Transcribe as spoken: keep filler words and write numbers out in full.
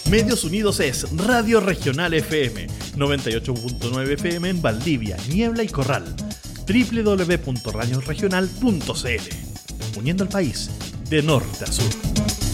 Medios Unidos es Radio Regional F M, noventa y ocho punto nueve F M en Valdivia, Niebla y Corral. doble u doble u doble u punto radio regional punto c l. Uniendo al país de norte a sur.